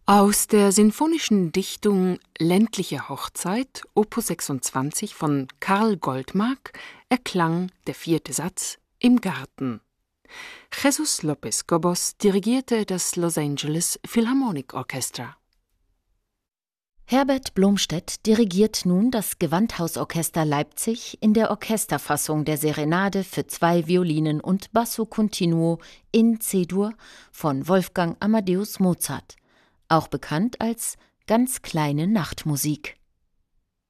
Aus der sinfonischen Dichtung »Ländliche Hochzeit« Opus 26 von Karl Goldmark erklang der 4. Satz »Im Garten«. Jesús López Cobos dirigierte das Los Angeles Philharmonic Orchestra. Herbert Blomstedt dirigiert nun das Gewandhausorchester Leipzig in der Orchesterfassung der Serenade für 2 Violinen und Basso continuo in C-Dur von Wolfgang Amadeus Mozart, auch bekannt als Ganz kleine Nachtmusik.